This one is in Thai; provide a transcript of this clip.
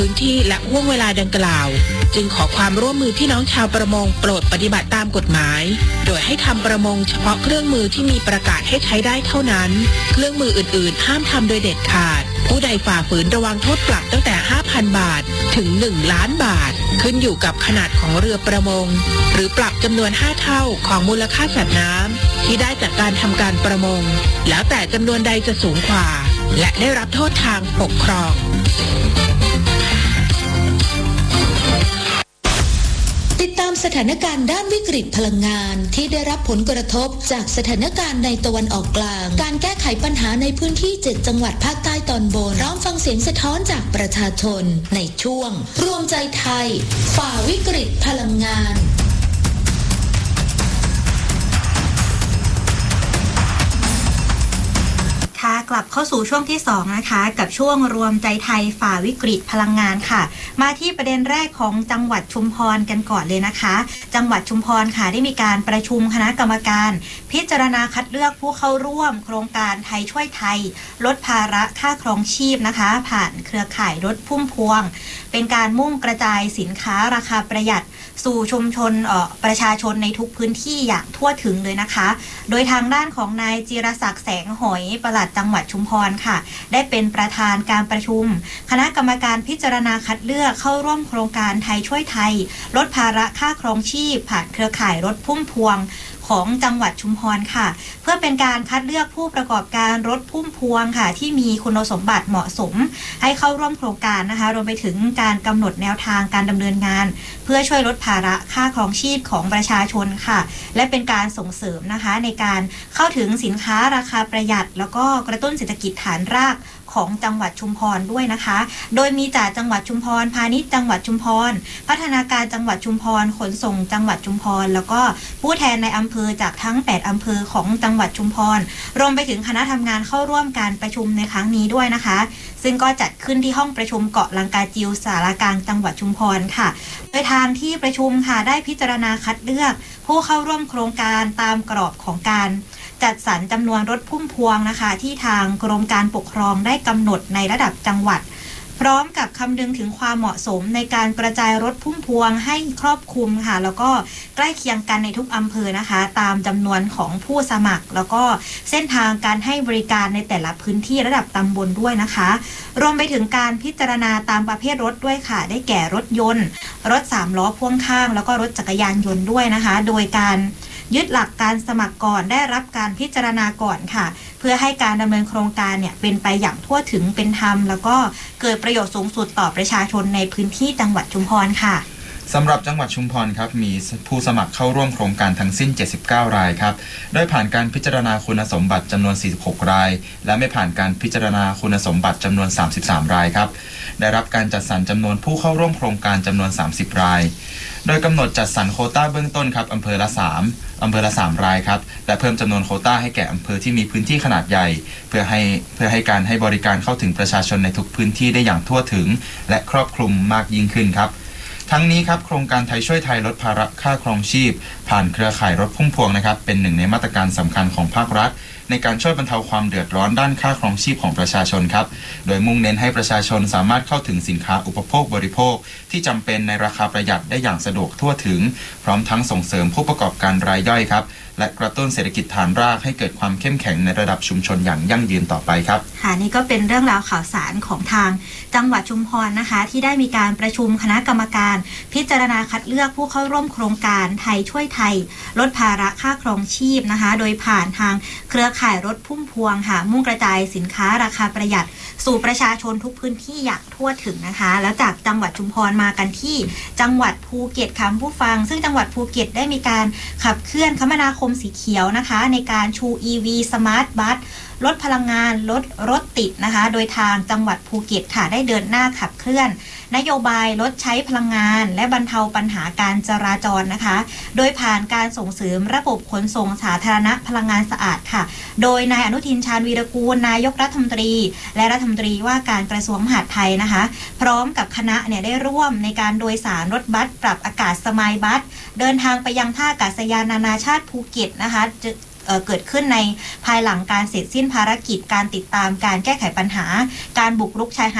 พื้นที่และห่วงเวลาดังกล่าวจึงขอความร่วมมือพี่น้องชาวประมงโปรดปฏิบัติตามกฎหมายโดยให้ทำประมงเฉพาะเครื่องมือที่มีประกาศให้ใช้ได้เท่านั้นเครื่องมืออื่นๆห้ามทำโดยเด็ดขาดผู้ใดฝ่าฝืนระวังโทษปรับตั้งแต่ 5,000 บาทถึง 1 ล้านบาทขึ้นอยู่กับขนาดของเรือประมงหรือปรับจำนวน5เท่าของมูลค่าสัตว์น้ำที่ได้จากการทำการประมงแล้วแต่จำนวนใดจะสูงกว่าและได้รับโทษทางปกครองติดตามสถานการณ์ด้านวิกฤตพลังงานที่ได้รับผลกระทบจากสถานการณ์ในตะวันออกกลางการแก้ไขปัญหาในพื้นที่7จังหวัดภาคใต้ตอนบนพร้อมฟังเสียงสะท้อนจากประชาชนในช่วงรวมใจไทยฝ่าวิกฤตพลังงานกลับเข้าสู่ช่วงที่2นะคะกับช่วงรวมใจไทยฝ่าวิกฤตพลังงานค่ะมาที่ประเด็นแรกของจังหวัดชุมพรกันก่อนเลยนะคะจังหวัดชุมพรค่ะได้มีการประชุมคณะกรรมการพิจารณาคัดเลือกผู้เข้าร่วมโครงการไทยช่วยไทยลดภาระค่าครองชีพนะคะผ่านเครือข่ายรถพุ่มพวงเป็นการมุ่งกระจายสินค้าราคาประหยัดสู่ชุมชนประชาชนในทุกพื้นที่อย่างทั่วถึงเลยนะคะโดยทางด้านของนายจิรศักดิ์แสงหอยปลัดจังหวัดชุมพรค่ะได้เป็นประธานการประชุมคณะกรรมการพิจารณาคัดเลือกเข้าร่วมโครงการไทยช่วยไทยลดภาระค่าครองชีพผ่านเครือข่ายรถพุ่มพวงของจังหวัดชุมพรค่ะเพื่อเป็นการคัดเลือกผู้ประกอบการรถพุ่มพวงค่ะที่มีคุณสมบัติเหมาะสมให้เข้าร่วมโครงการนะคะรวมไปถึงการกำหนดแนวทางการดำเนินงานเพื่อช่วยลดภาระค่าครองชีพของประชาชนค่ะและเป็นการส่งเสริมนะคะในการเข้าถึงสินค้าราคาประหยัดแล้วก็กระตุ้นเศรษฐกิจฐานรากของจังหวัดชุมพรด้วยนะคะโดยมีจากจังหวัดชุมพรพาณิชย์จังหวัดชุมพรพัฒนาการจังหวัดชุมพรขนส่งจังหวัดชุมพรแล้วก็ผู้แทนในอำเภอจากทั้ง8อำเภอของจังหวัดชุมพรรวมไปถึงคณะทำงานเข้าร่วมการประชุมในครั้งนี้ด้วยนะคะซึ่งก็จัดขึ้นที่ห้องประชุมเกาะลังกาจิวสารกลางจังหวัดชุมพรค่ะโดยทางที่ประชุมค่ะได้พิจารณาคัดเลือกผู้เข้าร่วมโครงการตามกรอบของการจัดสรรจำนวนรถพุ่มพวงนะคะที่ทางกรมการปกครองได้กำหนดในระดับจังหวัดพร้อมกับคำนึงถึงความเหมาะสมในการกระจายรถพุ่มพวงให้ครอบคลุมค่ะแล้วก็ใกล้เคียงกันในทุกอำเภอนะคะตามจำนวนของผู้สมัครแล้วก็เส้นทางการให้บริการในแต่ละพื้นที่ระดับตำบลด้วยนะคะรวมไปถึงการพิจารณาตามประเภทรถด้วยค่ะได้แก่รถยนต์รถ3ล้อพ่วงข้างแล้วก็รถจักรยานยนต์ด้วยนะคะโดยการยึดหลักการสมัครก่อนได้รับการพิจารณาก่อนค่ะเพื่อให้การดำเนินโครงการเนี่ยเป็นไปอย่างทั่วถึงเป็นธรรมแล้วก็เกิดประโยชน์สูงสุดต่อประชาชนในพื้นที่จังหวัดชุมพรค่ะสำหรับจังหวัดชุมพรครับมีผู้สมัครเข้าร่วมโครงการทั้งสิ้น79รายครับโดยผ่านการพิจารณาคุณสมบัติจำนวน46รายและไม่ผ่านการพิจารณาคุณสมบัติจำนวน33รายครับได้รับการจัดสรรจำนวนผู้เข้าร่วมโครงการจำนวน30รายโดยกำหนดจัดสรรโควต้าเบื้องต้นครับอำเภอละ3รายครับและเพิ่มจำนวนโควต้าให้แก่อำเภอที่มีพื้นที่ขนาดใหญ่เพื่อให้การให้บริการเข้าถึงประชาชนในทุกพื้นที่ได้อย่างทั่วถึงและครอบคลุมมากยิ่งขึ้นครับทั้งนี้ครับโครงการไทยช่วยไทยลดภาระค่าครองชีพผ่านเครือข่ายรถพุ่มพวงนะครับเป็นหนึ่งในมาตรการสำคัญของภาครัฐในการช่วยบรรเทาความเดือดร้อนด้านค่าครองชีพของประชาชนครับโดยมุ่งเน้นให้ประชาชนสามารถเข้าถึงสินค้าอุปโภคบริโภคที่จำเป็นในราคาประหยัดได้อย่างสะดวกทั่วถึงพร้อมทั้งส่งเสริมผู้ประกอบการรายย่อยครับและกระตุ้นเศรษฐกิจฐานรากให้เกิดความเข้มแข็งในระดับชุมชนอย่างยั่งยืนต่อไปครับค่ะนี่ก็เป็นเรื่องราวข่าวสารของทางจังหวัดชุมพรนะคะที่ได้มีการประชุมคณะกรรมการพิจารณาคัดเลือกผู้เข้าร่วมโครงการไทยช่วยไทยลดภาระค่าครองชีพนะคะโดยผ่านทางเครือข่ายรถพุ่มพวงค่ะมุ่งกระจายสินค้าราคาประหยัดสู่ประชาชนทุกพื้นที่อย่างทั่วถึงนะคะแล้วจากจังหวัดชุมพรมากันที่จังหวัดภูเก็ตค่ะผู้ฟังซึ่งจังหวัดภูเก็ตได้มีการขับเคลื่อนคมนาคมสีเขียวนะคะในการชู EV Smart Bus ลดพลังงานลดรถติดนะคะโดยทางจังหวัดภูเก็ตค่ะได้เดินหน้าขับเคลื่อนนโยบายลดใช้พลังงานและบรรเทาปัญหาการจราจรนะคะโดยผ่านการส่งเสริมระบบขนส่งสาธารณะพลังงานสะอาดค่ะโดยนายอนุทินชาญวีรกูลนายกรัฐมนตรีและรัฐมนตรีว่าการกระทรวงมหาดไทยนะคะพร้อมกับคณะเนี่ยได้ร่วมในการโดยสารรถบัสปรับอากาศสมายบัสเดินทางไปยังท่าอากาศยานนานาชาติภูเก็ตนะคะเกิดขึ้นในภายหลังการเสร็จสิ้นภารกิจการติดตามการแก้ไขปัญหาการบุกรุกชายหาด